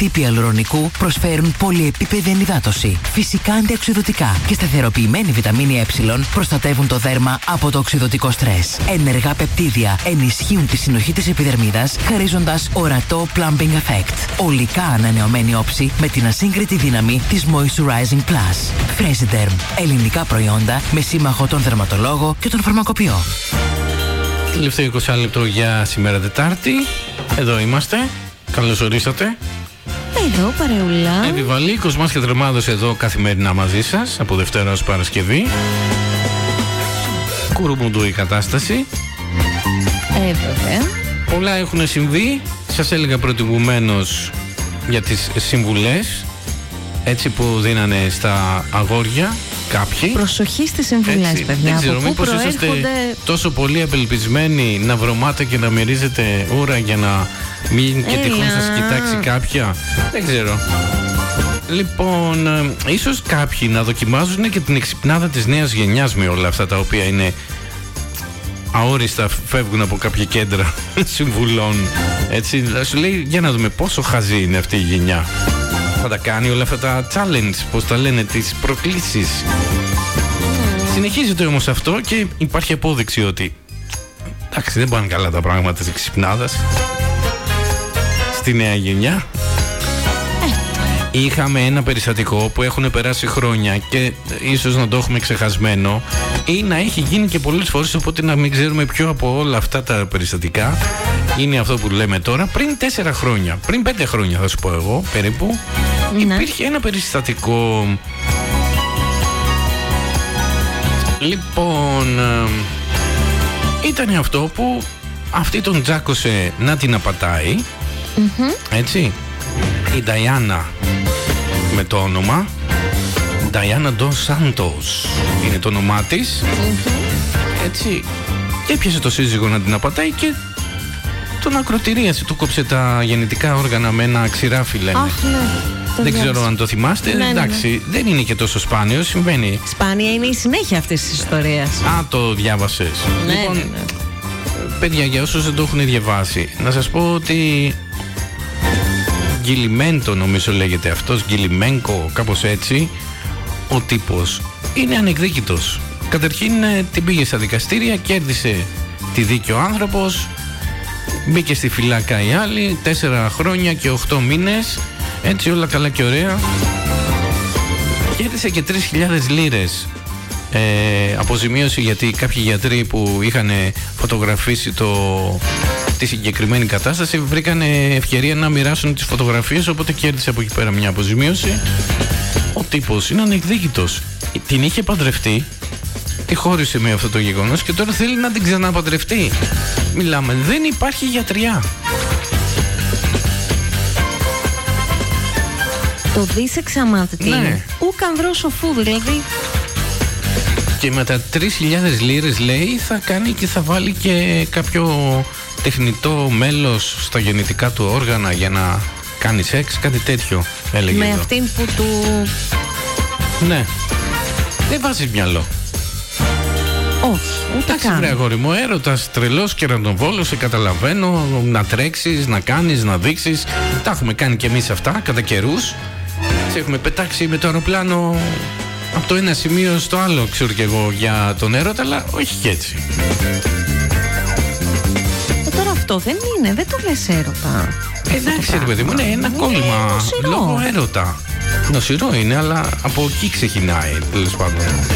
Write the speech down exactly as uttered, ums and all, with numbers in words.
τύποι αλουρονικού προσφέρουν πολυεπίπεδη ενυδάτωση, φυσικά αντιοξειδωτικά και σταθεροποιημένη βιταμίνη Ε προστατεύουν το δέρμα από το οξειδωτικό στρες. Ενεργά πεπτίδια ενισχύουν τη συνοχή της επιδερμίδας, χαρίζοντας ορατό plumping effect. Ολικά ανανεωμένη όψη με την ασύγκριτη δύναμη της Moisturizing Plus. Fresiderm. Ελληνικά προϊόντα με σύμμαχο τον δερματολόγο και τον φαρμακοποιό. Τελευταίο είκοσι λεπτό για σήμερα Τετάρτη. Εδώ είμαστε. Καλώς ορίσατε. Εδώ παρεουλά. Επιβαλή, Κοσμάς και Τρεμάδος εδώ καθημερινά μαζί σας από Δευτέρα ως Παρασκευή. Κουρουμουντού η κατάσταση. Ε, βέβαια. Πολλά έχουν συμβεί. Σας έλεγα προηγουμένως για τις συμβουλές, έτσι, που δίνανε στα αγόρια κάποιοι. Προσοχή στις συμβουλές, έτσι, παιδιά. δεν ξέρω, από πού μήπως προέρχονται... είσαστε τόσο πολύ απελπισμένοι να βρωμάτε και να μυρίζετε ούρα για να μην και τυχόν σας κοιτάξει κάποια. Δεν ξέρω. Λοιπόν, ε, ίσως κάποιοι να δοκιμάζουν και την εξυπνάδα της νέας γενιάς με όλα αυτά τα οποία είναι αόριστα, φεύγουν από κάποια κέντρα συμβουλών. Έτσι, σου λέει, για να δούμε πόσο χαζή είναι αυτή η γενιά. Θα τα κάνει όλα αυτά τα challenge, πώς τα λένε, τις προκλήσεις. Mm. Συνεχίζεται όμως αυτό και υπάρχει απόδειξη ότι εντάξει, δεν πάνε καλά τα πράγματα της ξυπνάδας στη νέα γενιά. Είχαμε ένα περιστατικό που έχουν περάσει χρόνια και ίσως να το έχουμε ξεχασμένο ή να έχει γίνει και πολλές φορές, οπότε να μην ξέρουμε ποιο από όλα αυτά τα περιστατικά είναι αυτό που λέμε τώρα. Πριν τέσσερα χρόνια, πριν πέντε χρόνια θα σου πω εγώ περίπου, ναι, υπήρχε ένα περιστατικό. Λοιπόν, ήταν αυτό που αυτή τον τζάκωσε να την απατάει, mm-hmm. έτσι, η Νταϊάννα με το όνομα Νταϊάννα Ντος Σάντος είναι το όνομά της, mm-hmm. έτσι, και έπιασε το σύζυγο να την απατάει και τον ακροτηρίασε, του κόψε τα γεννητικά όργανα με ένα ξηράφι, λένε. Αχ, ναι. Δεν ξέρω αν το θυμάστε. Ναι, εντάξει, ναι, ναι. Δεν είναι και τόσο σπάνιο, συμβαίνει. Σπάνια είναι η συνέχεια αυτής της ιστορίας. Α, το διάβασες. Ναι, λοιπόν, ναι, ναι. παιδιά, για όσους δεν το έχουν διαβάσει, να σας πω ότι Γκιλιμέντο, νομίζω λέγεται αυτός, Γκιλιμένκο, κάπως έτσι, ο τύπος είναι ανεκδίκητος. Καταρχήν την πήγε στα δικαστήρια, κέρδισε τη δίκη ο άνθρωπος, μπήκε στη φυλάκα η άλλη, τέσσερα χρόνια και οχτώ μήνες, έτσι, όλα καλά και ωραία. Κέρδισε και τρεις χιλιάδες λίρες ε, αποζημίωση, γιατί κάποιοι γιατροί που είχαν φωτογραφίσει το, τη συγκεκριμένη κατάσταση βρήκαν ευκαιρία να μοιράσουν τις φωτογραφίες, οπότε κέρδισε από εκεί πέρα μια αποζημίωση. Ο τύπος είναι ανεκδίκητος. Την είχε παντρευτεί, τη χώρισε με αυτό το γεγονός και τώρα θέλει να την ξαναπαντρευτεί. Μιλάμε, δεν υπάρχει γιατριά. Το δεις εξαμάθητη. Ναι. Ούκ ανδρός σοφού, δηλαδή. Και με τα τρεις χιλιάδες λίρες, λέει, θα κάνει και θα βάλει και κάποιο τεχνητό μέλος στα γεννητικά του όργανα για να κάνει σεξ, κάτι τέτοιο έλεγε. Με εδώ. αυτήν που του... Ναι. Δεν βάζεις μυαλό. Όχι, ούτε καν. Βρε αγόρι μου, έρωτας τρελός και ραντοβόλος, σε καταλαβαίνω, να τρέξεις, να κάνεις, να δείξεις. Τα έχουμε κάνει κι εμείς αυτά κατά καιρούς. Σε έχουμε πετάξει με το αεροπλάνο από το ένα σημείο στο άλλο, ξέρω κι εγώ, για τον έρωτα, αλλά όχι κι έτσι. Ε, τώρα αυτό δεν είναι, δεν το λες έρωτα. Εντάξει, ρε παιδί μου, είναι ένα κόλλημα λόγω έρωτα. Νοσηρό είναι, αλλά από εκεί ξεκινάει, τέλος πάντων.